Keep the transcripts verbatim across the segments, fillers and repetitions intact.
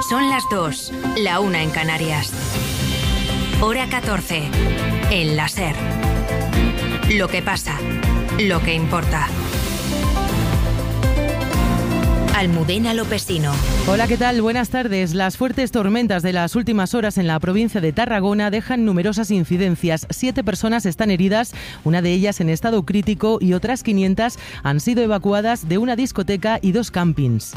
Son las dos, la una en Canarias. Hora catorce, en la SER. Lo que pasa, lo que importa. Almudena Lopesino. Hola, ¿qué tal? Buenas tardes. Las fuertes tormentas de las últimas horas en la provincia de Tarragona dejan numerosas incidencias. Siete personas están heridas, una de ellas en estado crítico y otras quinientas han sido evacuadas de una discoteca y dos campings.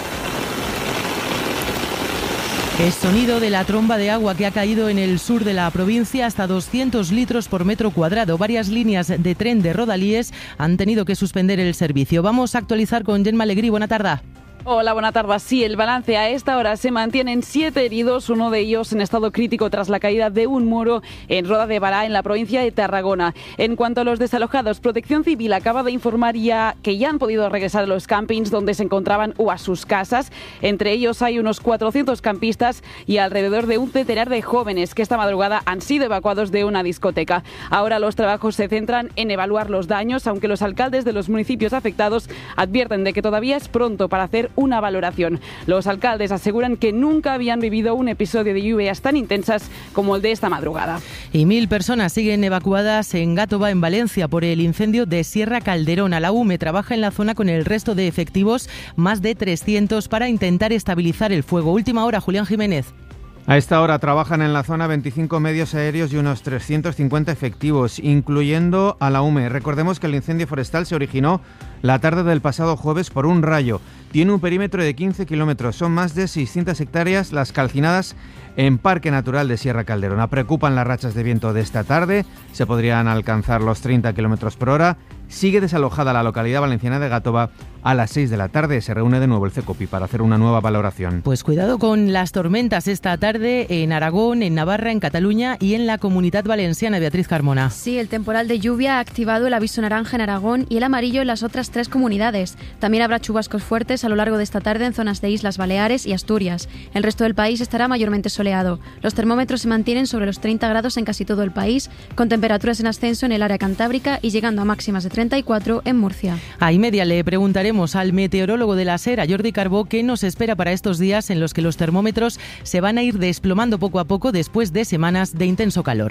El sonido de la tromba de agua que ha caído en el sur de la provincia, hasta doscientos litros por metro cuadrado. Varias líneas de tren de Rodalies han tenido que suspender el servicio. Vamos a actualizar con Gemma Alegrí. Buena tarde. Hola, buena tarde. Sí, el balance a esta hora se mantienen siete heridos, uno de ellos en estado crítico tras la caída de un muro en Roda de Bará, en la provincia de Tarragona. En cuanto a los desalojados, Protección Civil acaba de informar ya que ya han podido regresar a los campings donde se encontraban o a sus casas. Entre ellos hay unos cuatrocientos campistas y alrededor de un centenar de jóvenes que esta madrugada han sido evacuados de una discoteca. Ahora los trabajos se centran en evaluar los daños, aunque los alcaldes de los municipios afectados advierten de que todavía es pronto para hacer una valoración. Los alcaldes aseguran que nunca habían vivido un episodio de lluvias tan intensas como el de esta madrugada. Y mil personas siguen evacuadas en Gàtova, en Valencia, por el incendio de Sierra Calderona. La U M E trabaja en la zona con el resto de efectivos, más de trescientos, para intentar estabilizar el fuego. Última hora, Julián Jiménez. A esta hora trabajan en la zona veinticinco medios aéreos y unos trescientos cincuenta efectivos, incluyendo a la U M E. Recordemos que el incendio forestal se originó la tarde del pasado jueves por un rayo. Tiene un perímetro de quince kilómetros. Son más de seiscientas hectáreas las calcinadas en Parque Natural de Sierra Calderona. Preocupan las rachas de viento de esta tarde. Se podrían alcanzar los treinta kilómetros por hora. Sigue desalojada la localidad valenciana de Gàtova. A las seis de la tarde se reúne de nuevo el CECOPI para hacer una nueva valoración. Pues cuidado con las tormentas esta tarde en Aragón, en Navarra, en Cataluña y en la Comunidad Valenciana. Beatriz Carmona. Sí, el temporal de lluvia ha activado el aviso naranja en Aragón y el amarillo en las otras tres comunidades. También habrá chubascos fuertes a lo largo de esta tarde en zonas de Islas Baleares y Asturias. El resto del país estará mayormente soleado. Los termómetros se mantienen sobre los treinta grados en casi todo el país, con temperaturas en ascenso en el área cantábrica y llegando a máximas de treinta y cuatro en Murcia. A y media le preguntaremos al meteorólogo de la SER, a Jordi Carbó, qué nos espera para estos días en los que los termómetros se van a ir desplomando poco a poco después de semanas de intenso calor.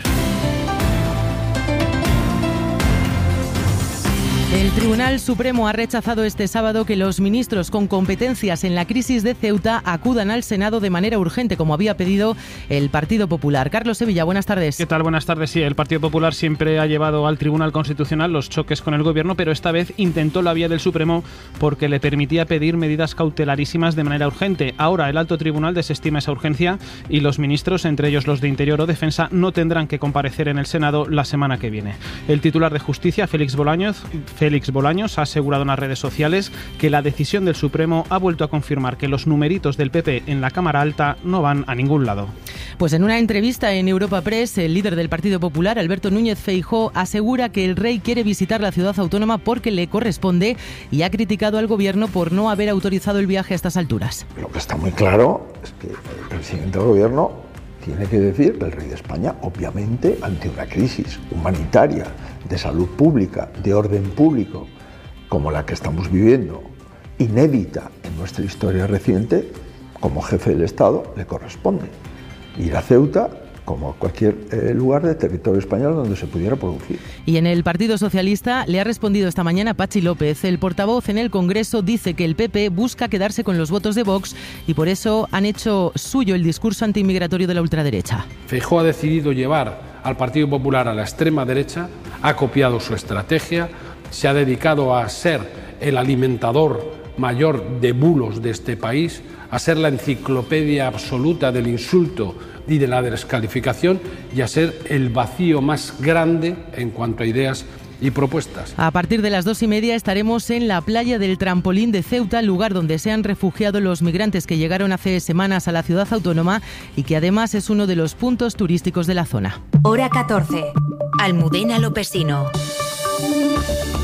El Tribunal Supremo ha rechazado este sábado que los ministros con competencias en la crisis de Ceuta acudan al Senado de manera urgente, como había pedido el Partido Popular. Carlos Sevilla, buenas tardes. ¿Qué tal? Buenas tardes. Sí, el Partido Popular siempre ha llevado al Tribunal Constitucional los choques con el Gobierno, pero esta vez intentó la vía del Supremo porque le permitía pedir medidas cautelarísimas de manera urgente. Ahora el Alto Tribunal desestima esa urgencia y los ministros, entre ellos los de Interior o Defensa, no tendrán que comparecer en el Senado la semana que viene. El titular de Justicia, Félix Bolaños, Félix Bolaños, ha asegurado en las redes sociales que la decisión del Supremo ha vuelto a confirmar que los numeritos del P P en la Cámara Alta no van a ningún lado. Pues en una entrevista en Europa Press, el líder del Partido Popular, Alberto Núñez Feijóo, asegura que el rey quiere visitar la ciudad autónoma porque le corresponde y ha criticado al Gobierno por no haber autorizado el viaje a estas alturas. Lo que está muy claro es que el presidente del Gobierno tiene que decir que el rey de España, obviamente, ante una crisis humanitaria, de salud pública, de orden público, como la que estamos viviendo, inédita en nuestra historia reciente, como jefe del Estado, le corresponde ir a Ceuta, como a cualquier eh, lugar de territorio español donde se pudiera producir. Y en el Partido Socialista le ha respondido esta mañana Patxi López. El portavoz en el Congreso dice que el P P busca quedarse con los votos de Vox y por eso han hecho suyo el discurso antimigratorio de la ultraderecha. Feijóo ha decidido llevar al Partido Popular a la extrema derecha, ha copiado su estrategia, se ha dedicado a ser el alimentador mayor de bulos de este país, a ser la enciclopedia absoluta del insulto y de la descalificación y a ser el vacío más grande en cuanto a ideas y propuestas. A partir de las dos y media estaremos en la playa del Trampolín de Ceuta, lugar donde se han refugiado los migrantes que llegaron hace semanas a la ciudad autónoma y que además es uno de los puntos turísticos de la zona. Hora catorce. Almudena Lopesino.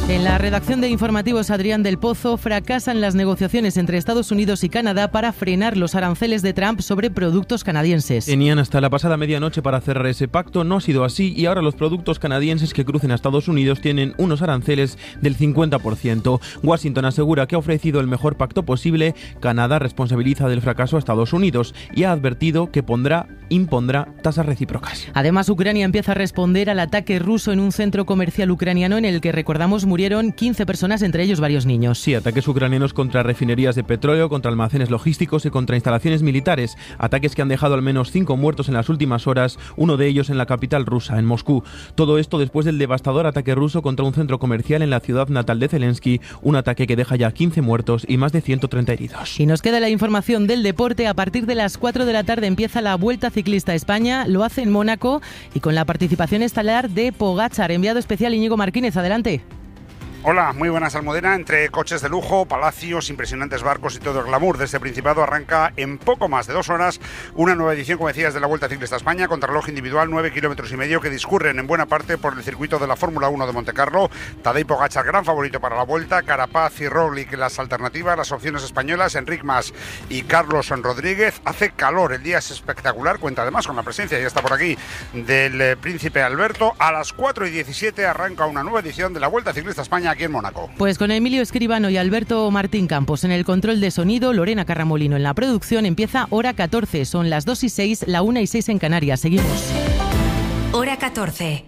En la redacción de informativos Adrián del Pozo, fracasan las negociaciones entre Estados Unidos y Canadá para frenar los aranceles de Trump sobre productos canadienses. Tenían hasta la pasada medianoche para cerrar ese pacto, no ha sido así y ahora los productos canadienses que crucen a Estados Unidos tienen unos aranceles del cincuenta por ciento. Washington asegura que ha ofrecido el mejor pacto posible. Canadá responsabiliza del fracaso a Estados Unidos y ha advertido que pondrá, impondrá tasas recíprocas. Además, Ucrania empieza a responder al ataque ruso en un centro comercial ucraniano en el que, recordamos, murieron quince personas, entre ellos varios niños. Sí, ataques ucranianos contra refinerías de petróleo, contra almacenes logísticos y contra instalaciones militares. Ataques que han dejado al menos cinco muertos en las últimas horas, uno de ellos en la capital rusa, en Moscú. Todo esto después del devastador ataque ruso contra un centro comercial en la ciudad natal de Zelensky, un ataque que deja ya quince muertos y más de ciento treinta heridos. Y nos queda la información del deporte. A partir de las cuatro de la tarde empieza la Vuelta Ciclista a España, lo hace en Mónaco y con la participación estelar de Pogačar. Enviado especial Íñigo Martínez, adelante. Hola, muy buenas, Almudena. Entre coches de lujo, palacios, impresionantes barcos y todo el glamour de este Principado arranca en poco más de dos horas una nueva edición, como decías, de la Vuelta Ciclista a España, contrarreloj individual, nueve kilómetros y medio que discurren en buena parte por el circuito de la Fórmula uno de Montecarlo. Tadej Pogačar, gran favorito para la Vuelta, Carapaz y Roglic las alternativas, las opciones españolas, Enric Mas y Carlos Rodríguez. Hace calor, el día es espectacular, cuenta además con la presencia, ya está por aquí, del eh, Príncipe Alberto. A las cuatro y diecisiete arranca una nueva edición de la Vuelta Ciclista a España aquí en Mónaco. Pues con Emilio Escribano y Alberto Martín Campos en el control de sonido, Lorena Carramolino en la producción, empieza Hora catorce. Son las dos y seis, la una y seis en Canarias. Seguimos. Hora catorce.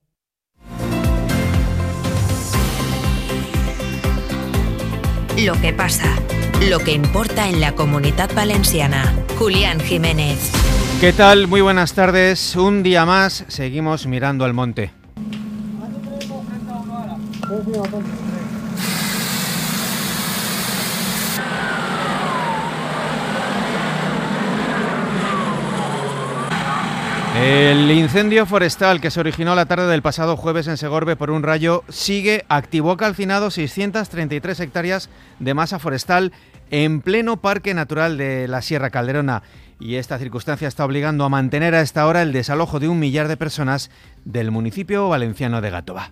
Lo que pasa, lo que importa en la Comunitat Valenciana. Julián Jiménez. ¿Qué tal? Muy buenas tardes. Un día más seguimos mirando al monte. El incendio forestal que se originó la tarde del pasado jueves en Segorbe por un rayo sigue activo. Ha calcinado seiscientas treinta y tres hectáreas de masa forestal en pleno Parque Natural de la Sierra Calderona. Y esta circunstancia está obligando a mantener a esta hora el desalojo de un millar de personas del municipio valenciano de Gàtova.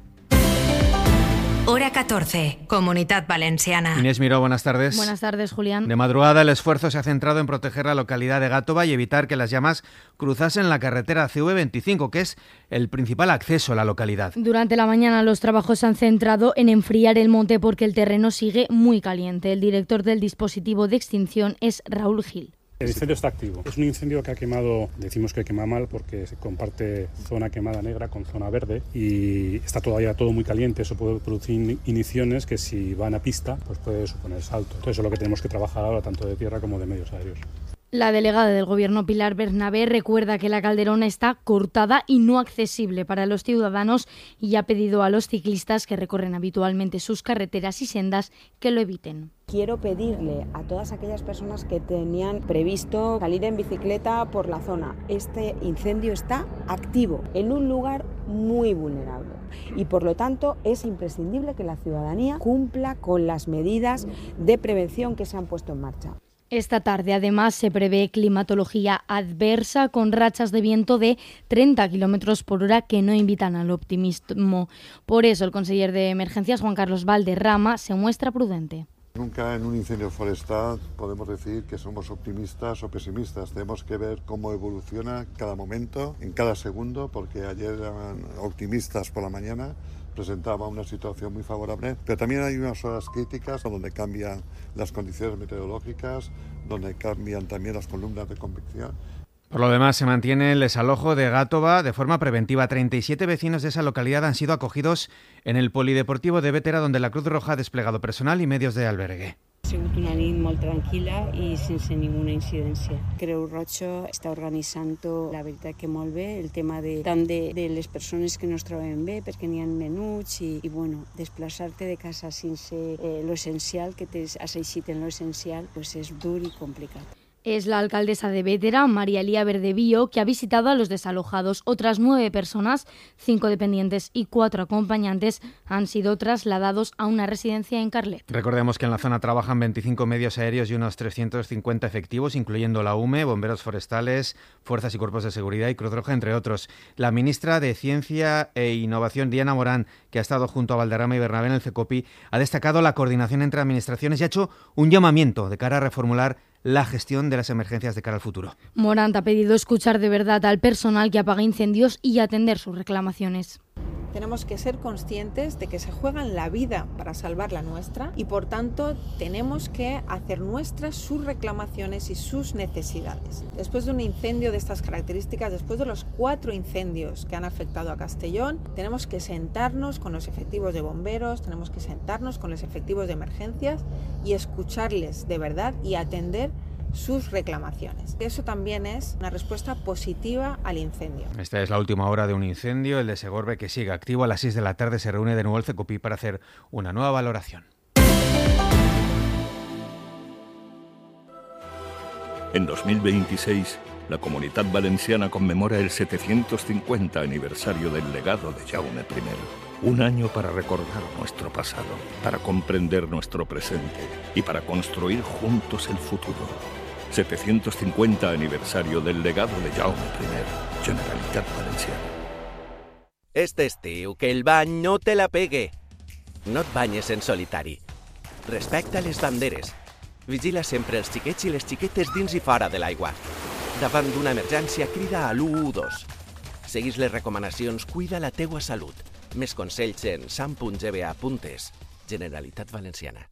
Hora catorce, Comunitat Valenciana. Inés Miró, buenas tardes. Buenas tardes, Julián. De madrugada el esfuerzo se ha centrado en proteger la localidad de Gàtova y evitar que las llamas cruzasen la carretera C V veinticinco, que es el principal acceso a la localidad. Durante la mañana los trabajos se han centrado en enfriar el monte porque el terreno sigue muy caliente. El director del dispositivo de extinción es Raúl Gil. El incendio está activo. Es un incendio que ha quemado, decimos que quema mal porque se comparte zona quemada negra con zona verde y está todavía todo muy caliente. Eso puede producir igniciones que si van a pista pues puede suponer salto. Entonces eso es lo que tenemos que trabajar ahora, tanto de tierra como de medios aéreos. La delegada del Gobierno, Pilar Bernabé, recuerda que la Calderona está cortada y no accesible para los ciudadanos y ha pedido a los ciclistas que recorren habitualmente sus carreteras y sendas que lo eviten. Quiero pedirle a todas aquellas personas que tenían previsto salir en bicicleta por la zona. Este incendio está activo en un lugar muy vulnerable y por lo tanto es imprescindible que la ciudadanía cumpla con las medidas de prevención que se han puesto en marcha. Esta tarde, además, se prevé climatología adversa con rachas de viento de treinta kilómetros por hora que no invitan al optimismo. Por eso, el conseller de Emergencias, Juan Carlos Valderrama, se muestra prudente. Nunca en un incendio forestal podemos decir que somos optimistas o pesimistas. Tenemos que ver cómo evoluciona cada momento, en cada segundo, porque ayer eran optimistas por la mañana, presentaba una situación muy favorable, pero también hay unas horas críticas donde cambian las condiciones meteorológicas, donde cambian también las columnas de convección. Por lo demás, se mantiene el desalojo de Gàtova de forma preventiva. treinta y siete vecinos de esa localidad han sido acogidos en el Polideportivo de Bétera, donde la Cruz Roja ha desplegado personal y medios de albergue. Ha sigut una nit molt tranquil·la i sense ninguna incidència. Creu Roja està organitzant la veritat que molt bé, el tema de, tant de, de les persones que no es troben bé perquè n'hi ha menuts i, i bueno, desplaçar-te de casa sense eh, lo essencial, que t'has eixit en lo essencial, pues és dur i complicat. Es la alcaldesa de Bétera, María Elía Verdevío, que ha visitado a los desalojados. Otras nueve personas, cinco dependientes y cuatro acompañantes, han sido trasladados a una residencia en Carlet. Recordemos que en la zona trabajan veinticinco medios aéreos y unos trescientos cincuenta efectivos, incluyendo la U M E, bomberos forestales, fuerzas y cuerpos de seguridad y Cruz Roja, entre otros. La ministra de Ciencia e Innovación, Diana Morán, que ha estado junto a Valderrama y Bernabé en el CECOPI, ha destacado la coordinación entre administraciones y ha hecho un llamamiento de cara a reformular la gestión de las emergencias de cara al futuro. Morant ha pedido escuchar de verdad al personal que apaga incendios y atender sus reclamaciones. Tenemos que ser conscientes de que se juegan la vida para salvar la nuestra y por tanto tenemos que hacer nuestras sus reclamaciones y sus necesidades. Después de un incendio de estas características, después de los cuatro incendios que han afectado a Castellón, tenemos que sentarnos con los efectivos de bomberos, tenemos que sentarnos con los efectivos de emergencias y escucharles de verdad y atender sus reclamaciones. Eso también es una respuesta positiva al incendio. Esta es la última hora de un incendio, el de Segorbe, que sigue activo. A las seis de la tarde se reúne de nuevo el CECOPI para hacer una nueva valoración. En dos mil veintiséis, la Comunitat Valenciana conmemora el setecientos cincuenta aniversario del legado de Jaume primero. Un año para recordar nuestro pasado, para comprender nuestro presente y para construir juntos el futuro. setecientos cincuenta aniversario del legado de Jaume primero, Generalitat Valenciana. Este estiu, que el bany no te la pegue. No et banyes en solitari. Respecta les banderes. Vigila sempre els xiquets i les xiquetes dins i fora de l'aigua. Davant d'una emergència, crida a l'u u dos. Seguis les recomanacions, cuida la teua salut. Més consells en sam punt g b a punt e s. Generalitat Valenciana.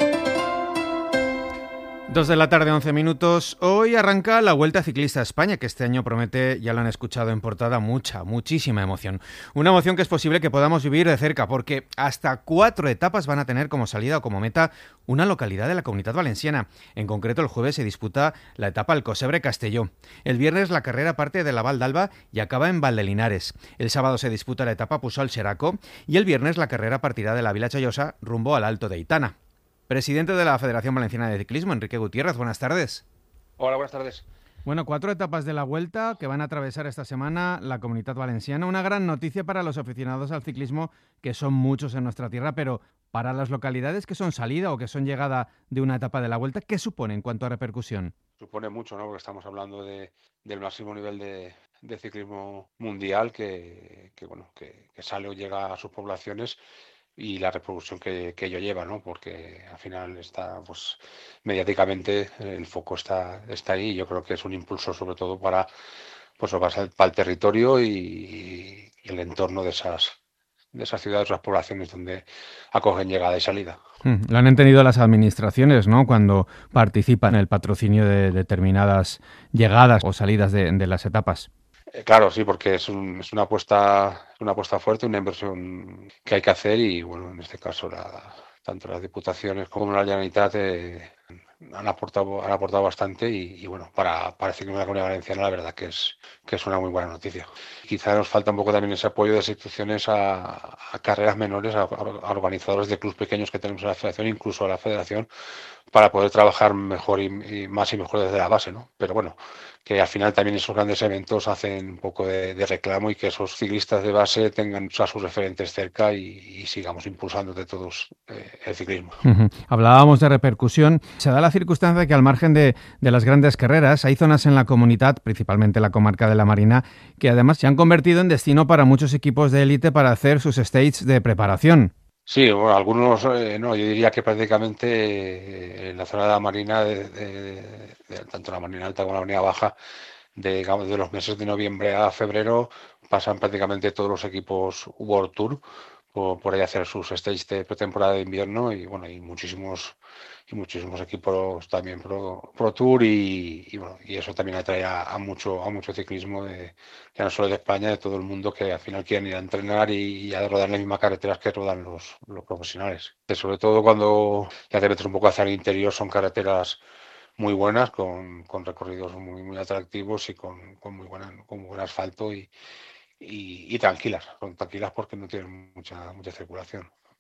Dos de la tarde, once minutos. Hoy arranca la Vuelta Ciclista a España, que este año promete, ya lo han escuchado en portada, mucha, muchísima emoción. Una emoción que es posible que podamos vivir de cerca, porque hasta cuatro etapas van a tener como salida o como meta una localidad de la Comunitat Valenciana. En concreto, el jueves se disputa la etapa Alcocebre-Castelló. El viernes la carrera parte de la Val d'Alba y acaba en Valdelinares. El sábado se disputa la etapa Puçol-Xeraco y el viernes la carrera partirá de la Vila Chollosa rumbo al Alto de Itana. Presidente de la Federación Valenciana de Ciclismo, Enrique Gutiérrez, buenas tardes. Hola, buenas tardes. Bueno, cuatro etapas de la Vuelta que van a atravesar esta semana la Comunitat Valenciana. Una gran noticia para los aficionados al ciclismo, que son muchos en nuestra tierra, pero para las localidades que son salida o que son llegada de una etapa de la Vuelta, ¿qué supone en cuanto a repercusión? Supone mucho, ¿no? Porque estamos hablando de, del máximo nivel de, de ciclismo mundial que, que, bueno, que, que sale o llega a sus poblaciones, y la repercusión que, que ello lleva, ¿no? Porque al final está, pues, mediáticamente el foco está, está ahí, y yo creo que es un impulso sobre todo para, pues, para, para el territorio y, y el entorno de esas, de esas ciudades, esas poblaciones donde acogen llegada y salida. Lo han entendido las administraciones, ¿no? Cuando participan en el patrocinio de determinadas llegadas o salidas de, de las etapas. Claro, sí, porque es, un, es una apuesta, una apuesta fuerte, una inversión que hay que hacer y, bueno, en este caso la, tanto las diputaciones como la Generalitat eh, han aportado han aportado bastante y, y bueno, para, para el ciclismo de la Comunidad Valenciana la verdad que es que es una muy buena noticia. Quizá nos falta un poco también ese apoyo de las instituciones a, a carreras menores, a, a organizadores de clubes pequeños que tenemos en la Federación, incluso a la Federación, para poder trabajar mejor y, y más y mejor desde la base, ¿no? Pero bueno, que al final también esos grandes eventos hacen un poco de, de reclamo y que esos ciclistas de base tengan a sus referentes cerca y, y sigamos impulsando de todos eh, el ciclismo. Uh-huh. Hablábamos de repercusión. Se da la circunstancia que al margen de, de las grandes carreras hay zonas en la comunidad, principalmente la comarca de la Marina, que además se han convertido en destino para muchos equipos de élite para hacer sus stages de preparación. Sí, bueno, algunos, eh, no, yo diría que prácticamente eh, en la zona de la Marina, de, de, de, tanto la Marina Alta como la Marina Baja, de, digamos, de los meses de noviembre a febrero, pasan prácticamente todos los equipos World Tour por, por ahí hacer sus stages de pretemporada de invierno y bueno, y muchísimos y muchísimos equipos también Pro, Pro Tour y, y bueno, y eso también atrae a, a mucho a mucho ciclismo de, ya no solo de España, de todo el mundo, que al final quieren ir a entrenar y, y a rodar las mismas carreteras que rodan los, los profesionales. Y sobre todo cuando ya te metes un poco hacia el interior, son carreteras muy buenas, con, con recorridos muy muy atractivos y con, con muy buena, con muy buen asfalto y, y, y tranquilas, son tranquilas porque no tienen mucha mucha circulación.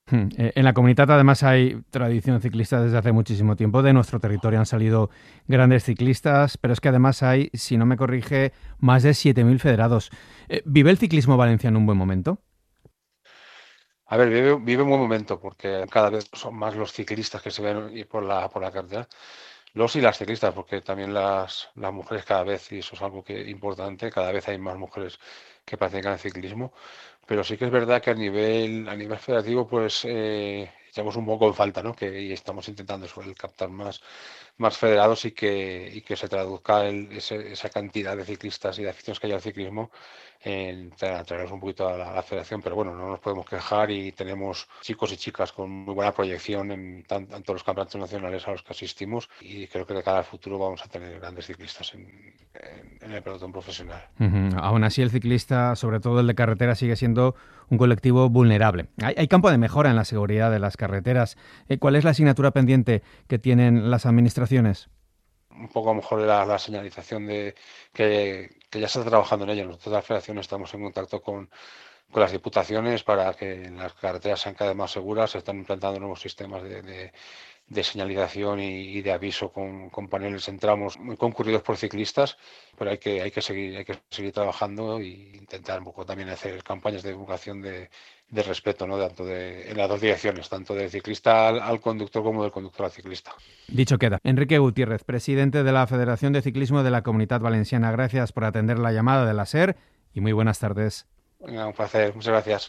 En la Comunitat además hay tradición ciclista desde hace muchísimo tiempo. De nuestro territorio han salido grandes ciclistas, pero es que además hay, si no me corrige, más de siete mil federados. ¿Vive el ciclismo valenciano un buen momento? A ver, vive, vive un buen momento porque cada vez son más los ciclistas que se ven ir por la, por la carretera. Los y las ciclistas, porque también las, las mujeres cada vez, y eso es algo que importante, cada vez hay más mujeres que practican el ciclismo. Pero sí que es verdad que a nivel a nivel federativo pues eh, echamos un poco en falta, ¿no? Que y estamos intentando sobre el captar más más federados y que y que se traduzca el, ese, esa cantidad de ciclistas y de aficiones que hay al ciclismo en traerlos un poquito a la, a la federación. Pero bueno, no nos podemos quejar y tenemos chicos y chicas con muy buena proyección en tanto en los campeonatos nacionales a los que asistimos, y creo que de cara al futuro vamos a tener grandes ciclistas en, en, en el pelotón profesional. Uh-huh. Aún así, el ciclista, sobre todo el de carretera, sigue siendo un colectivo vulnerable. Hay, hay campo de mejora en la seguridad de las carreteras. Eh, ¿Cuál es la asignatura pendiente que tienen las administraciones? Un poco a lo mejor la, la señalización de que, que ya se está trabajando en ello. Nosotros, la Federación, estamos en contacto con, con las diputaciones para que las carreteras sean cada vez más seguras. Se están implantando nuevos sistemas de, de, de señalización y, y de aviso con, con paneles en tramos muy concurridos por ciclistas, pero hay que, hay que seguir, hay que seguir trabajando e intentar un poco también hacer campañas de divulgación de, de respeto, ¿no? Tanto de, en las dos direcciones, tanto del ciclista al, al conductor como del conductor al ciclista. Dicho queda. Enrique Gutiérrez, presidente de la Federación de Ciclismo de la Comunitat Valenciana, gracias por atender la llamada de la SER y muy buenas tardes. Venga, un placer, muchas gracias.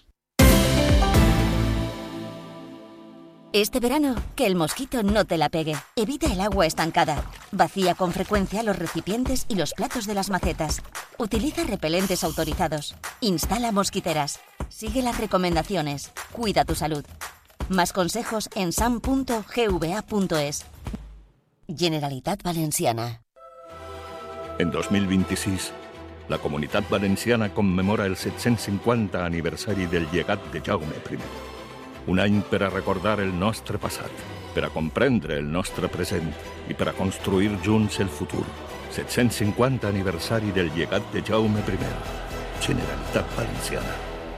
Este verano, que el mosquito no te la pegue. Evita el agua estancada. Vacía con frecuencia los recipientes y los platos de las macetas. Utiliza repelentes autorizados. Instala mosquiteras. Sigue las recomendaciones. Cuida tu salud. Más consejos en sam punto g v a punto es. Generalitat Valenciana. En dos mil vint-i-sis, la Comunitat Valenciana commemora el set-cents cinquanta aniversari del llegat de Jaume primer. Un any per a recordar el nostre passat, per a comprendre el nostre present i per a construir junts el futur. set-cents cinquanta aniversari del llegat de Jaume primer. Generalitat Valenciana.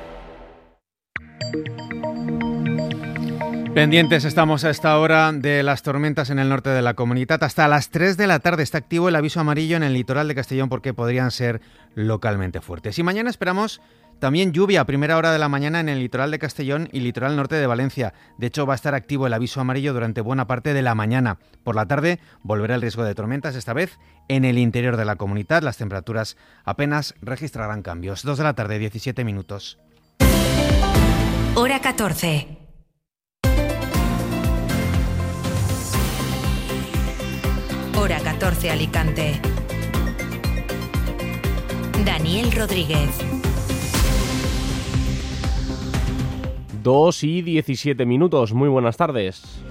Pendientes estamos a esta hora de las tormentas en el norte de la Comunitat. Hasta las tres de la tarde está activo el aviso amarillo en el litoral de Castellón porque podrían ser localmente fuertes. Y mañana esperamos también lluvia a primera hora de la mañana en el litoral de Castellón y litoral norte de Valencia. De hecho, va a estar activo el aviso amarillo durante buena parte de la mañana. Por la tarde volverá el riesgo de tormentas, esta vez en el interior de la Comunitat. Las temperaturas apenas registrarán cambios. dos de la tarde, diecisiete minutos. Hora catorce. Hora catorce, Alicante. Daniel Rodríguez. dos y diecisiete minutos. Muy buenas tardes.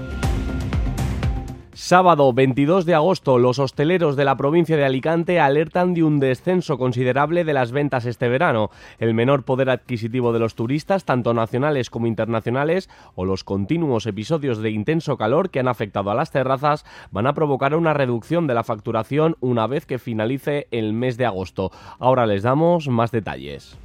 Sábado veintidós de agosto, los hosteleros de la provincia de Alicante alertan de un descenso considerable de las ventas este verano. El menor poder adquisitivo de los turistas, tanto nacionales como internacionales, o los continuos episodios de intenso calor que han afectado a las terrazas, van a provocar una reducción de la facturación una vez que finalice el mes de agosto. Ahora les damos más detalles.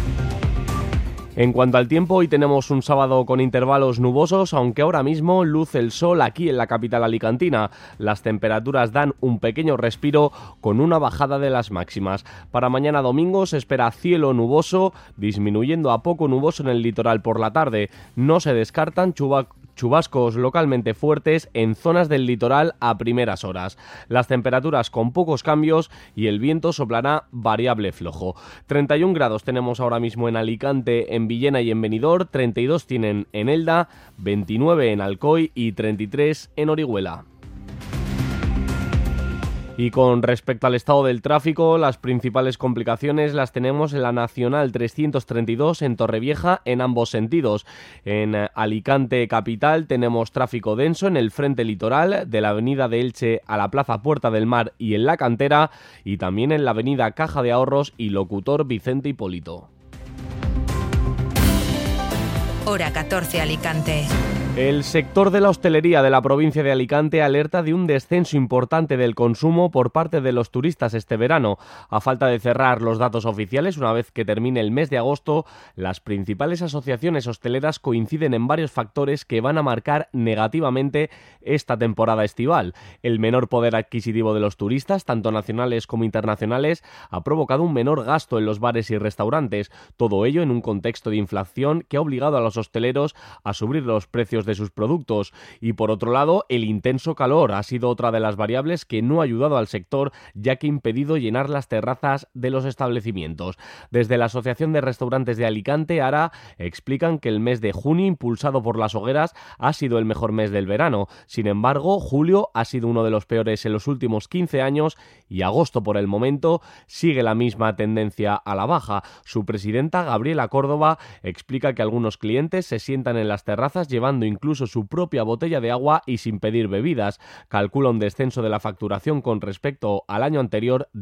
En cuanto al tiempo, hoy tenemos un sábado con intervalos nubosos, aunque ahora mismo luce el sol aquí en la capital alicantina. Las temperaturas dan un pequeño respiro con una bajada de las máximas. Para mañana domingo se espera cielo nuboso, disminuyendo a poco nuboso en el litoral por la tarde. No se descartan chubascos. Chubascos localmente fuertes en zonas del litoral a primeras horas. Las temperaturas con pocos cambios y el viento soplará variable flojo. treinta y un grados tenemos ahora mismo en Alicante, en Villena y en Benidorm, treinta y dos tienen en Elda, veintinueve en Alcoy y treinta y tres en Orihuela. Y con respecto al estado del tráfico, las principales complicaciones las tenemos en la Nacional trescientos treinta y dos en Torrevieja en ambos sentidos. En Alicante capital tenemos tráfico denso en el frente litoral, de la avenida de Elche a la plaza Puerta del Mar y en la Cantera, y también en la avenida Caja de Ahorros y Locutor Vicente Hipólito. Hora catorce, Alicante. El sector de la hostelería de la provincia de Alicante alerta de un descenso importante del consumo por parte de los turistas este verano. A falta de cerrar los datos oficiales, una vez que termine el mes de agosto, las principales asociaciones hosteleras coinciden en varios factores que van a marcar negativamente esta temporada estival. El menor poder adquisitivo de los turistas, tanto nacionales como internacionales, ha provocado un menor gasto en los bares y restaurantes. Todo ello en un contexto de inflación que ha obligado a los hosteleros a subir los precios de sus productos. Y por otro lado, el intenso calor ha sido otra de las variables que no ha ayudado al sector, ya que ha impedido llenar las terrazas de los establecimientos. Desde la Asociación de Restaurantes de Alicante, ARA, explican que el mes de junio, impulsado por las hogueras, ha sido el mejor mes del verano. Sin embargo, julio ha sido uno de los peores en los últimos quince años y agosto, por el momento, sigue la misma tendencia a la baja. Su presidenta, Gabriela Córdoba, explica que algunos clientes se sientan en las terrazas llevando incluso su propia botella de agua y sin pedir bebidas. Calcula un descenso de la facturación con respecto al año anterior